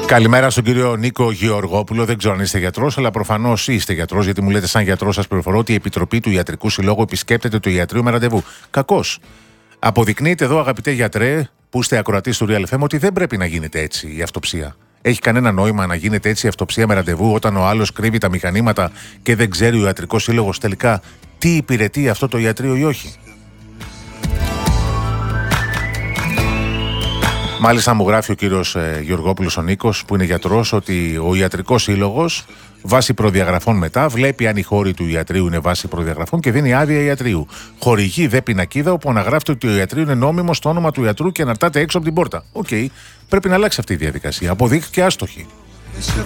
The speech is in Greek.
Καλημέρα στον κύριο Νίκο Γεωργόπουλο. Δεν ξέρω αν είστε γιατρός, αλλά προφανώς είστε γιατρός, γιατί μου λέτε σαν γιατρός σας πληροφορώ ότι η Επιτροπή του Ιατρικού Συλλόγου επισκέπτεται το ιατρείο με ραντεβού. Κακώς. Αποδεικνύεται εδώ, αγαπητέ γιατρέ, που είστε ακροατής του Real FM, ότι δεν πρέπει να γίνεται έτσι η αυτοψία. Έχει κανένα νόημα να γίνεται έτσι η αυτοψία με ραντεβού όταν ο άλλος κρύβει τα μηχανήματα και δεν ξέρει ο Ιατρικός Σύλλογος τελικά τι υπηρετεί αυτό το ιατρείο ή όχι? Μάλιστα μου γράφει ο κύριος Γεωργόπουλος ο Νίκος, που είναι γιατρός, ότι ο Ιατρικός Σύλλογος βάσει προδιαγραφών μετά βλέπει αν οι χώροι του ιατρείου είναι βάσει προδιαγραφών και δίνει άδεια ιατρείου. Χορηγεί δε πινακίδα όπου αναγράφεται ότι ο ιατρείο είναι νόμιμο στο όνομα του ιατρού και αναρτάται έξω από την πόρτα. Οκ, πρέπει να αλλάξει αυτή η διαδικασία. Αποδείχθηκε άστοχη.